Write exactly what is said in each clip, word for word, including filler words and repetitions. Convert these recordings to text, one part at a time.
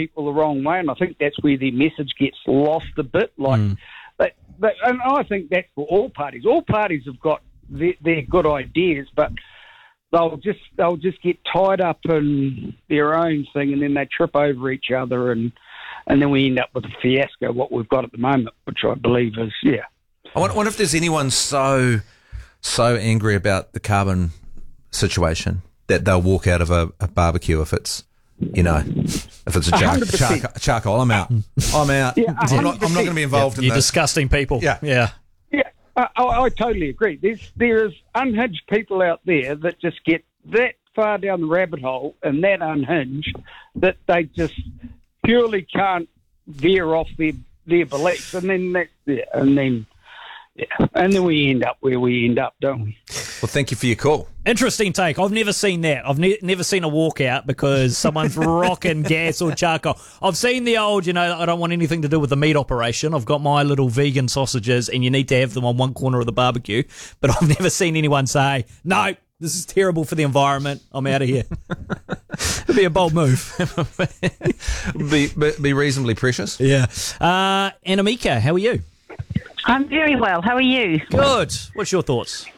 people the wrong way, and I think that's where their message gets lost a bit. Like, Mm. but, but, and I think that's for all parties. All parties have got their, their good ideas, but they'll just they'll just get tied up in their own thing, and then they trip over each other, and and then we end up with a fiasco, what we've got at the moment, which I believe is, yeah. I wonder, wonder if there's anyone so so angry about the carbon situation that they'll walk out of a, a barbecue if it's, you know, if it's a char- char- charcoal. I'm out. I'm out. Yeah, I'm not, I'm not going to be involved Yep, in you this. disgusting people. Yeah. Yeah. Yeah, I, I, I totally agree. There's there is unhinged people out there that just get that far down the rabbit hole and that unhinged that they just purely can't veer off their their beliefs, and then that's yeah, and then yeah, and then we end up where we end up, don't we? Well, thank you for your call. Interesting take. I've never seen that. I've ne- never seen a walkout because someone's rocking gas or charcoal. I've seen the old, you know, I don't want anything to do with the meat operation. I've got my little vegan sausages and you need to have them on one corner of the barbecue. But I've never seen anyone say, no, this is terrible for the environment. I'm out of here. It'd be a bold move. be, be be reasonably precious. Yeah. Uh, Anamika, how are you? I'm very well. How are you? Good. What's your thoughts?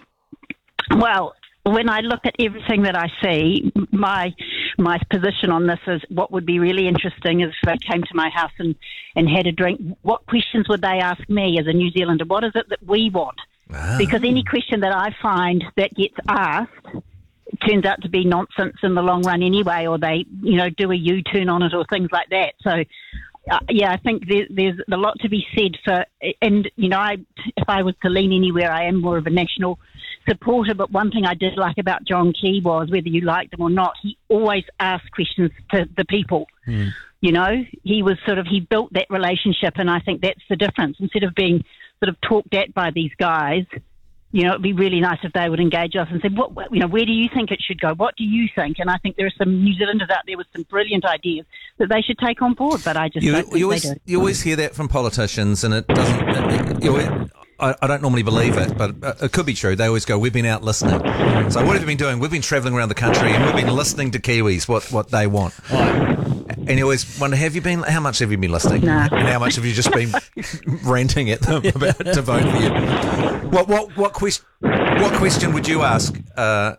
Well, when I look at everything that I see, my my position on this is what would be really interesting is if they came to my house and, and had a drink, what questions would they ask me as a New Zealander? What is it that we want? Ah. Because any question that I find that gets asked turns out to be nonsense in the long run anyway, or they, you know, do a U-turn on it or things like that. So, uh, yeah, I think there, there's a lot to be said for, and, you know, I, if I was to lean anywhere, I am more of a national supporter, but one thing I did like about John Key was, whether you liked him or not, he always asked questions to the people. Mm. You know, he was sort of, he built that relationship, and I think that's the difference. Instead of being sort of talked at by these guys, you know, it'd be really nice if they would engage us and say, what, what, you know, where do you think it should go? What do you think? And I think there are some New Zealanders out there with some brilliant ideas that they should take on board, but I just You, don't think you, always, they do. you always hear that from politicians, and it doesn't. It, you always, I, I don't normally believe it, but it could be true. They always go, "We've been out listening." So what have you been doing? We've been travelling around the country, and we've been listening to Kiwis what, what they want. And you always wonder, have you been? How much have you been listening? Nah. And how much have you just been ranting at them about to vote for you? What what what question? What question would you ask? Uh,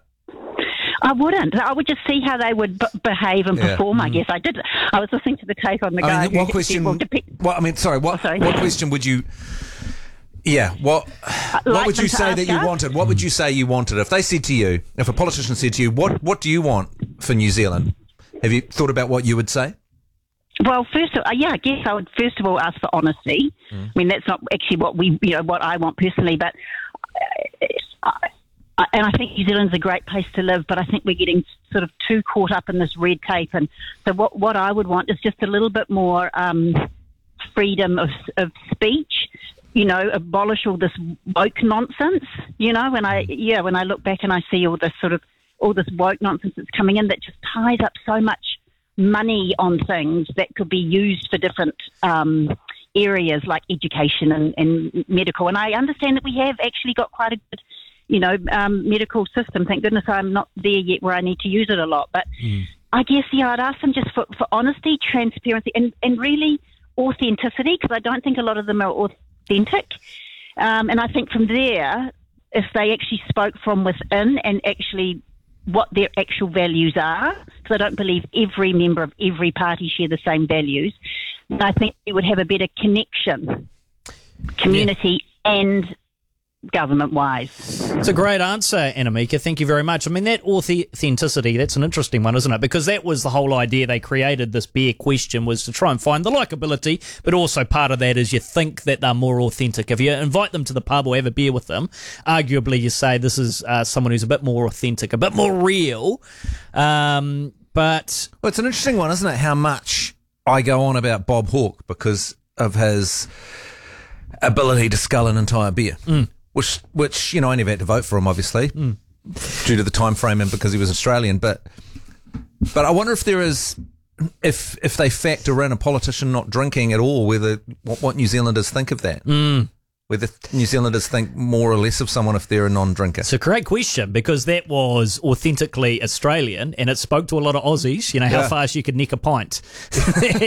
I wouldn't. I would just see how they would b- behave and Yeah. perform, I guess. I did. I was listening to the take on the guy. I mean, who- what question? well, dep- What I mean, sorry. What Oh, sorry. what question would you? Yeah. What what like would you them to say ask that you us? wanted? What would you say you wanted if they said to you, if a politician said to you, what what do you want for New Zealand? Have you thought about what you would say? Well, first of all, yeah, I guess I would first of all ask for honesty. Mm. I mean, that's not actually what we, you know, what I want personally, but uh, I, I, and I think New Zealand's a great place to live, but I think we're getting sort of too caught up in this red tape. And so what, what I would want is just a little bit more um, freedom of, of speech, you know, abolish all this woke nonsense, you know, when I, yeah, when I look back and I see all this sort of, all this woke nonsense that's coming in that just ties up so much money on things that could be used for different um, areas like education and, and medical. And I understand that we have actually got quite a good, you know, um, medical system. Thank goodness I'm not there yet where I need to use it a lot. But mm. I guess, yeah, I'd ask them just for, for honesty, transparency, and, and really authenticity, because I don't think a lot of them are authentic. Um, and I think from there, if they actually spoke from within and actually what their actual values are, because I don't believe every member of every party share the same values, and I think we would have a better connection, community yeah. and government-wise. It's a great answer, Anamika. Thank you very much. I mean, that authenticity, that's an interesting one, isn't it? Because that was the whole idea they created, this beer question, was to try and find the likeability, but also part of that is you think that they're more authentic. If you invite them to the pub or have a beer with them, arguably you say this is uh, someone who's a bit more authentic, a bit more real. Um, but... Well, it's an interesting one, isn't it? How much I go on about Bob Hawke because of his ability to scull an entire beer. Mm. Which, which you know, I never had to vote for him, obviously, mm. due to the time frame and because he was Australian. But, but I wonder if there is, if if they factor in a politician not drinking at all, whether what, what New Zealanders think of that. Mm. Whether New Zealanders think more or less of someone if they're a non-drinker. It's a great question, because that was authentically Australian and it spoke to a lot of Aussies, you know, how yeah. fast you could nick a pint.